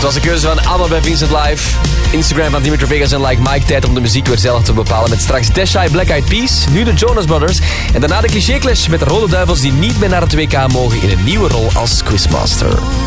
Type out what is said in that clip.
was de keuze van Anna bij Vincent Live. Instagram van Dimitri Vegas en Like Mike. Tijd om de muziek weer zelf te bepalen. Met straks Desha, Black Eyed Peas. Nu de Jonas Brothers. En daarna de cliché-clash met de Rode Duivels die niet meer naar het WK mogen in een nieuwe rol als quizmaster.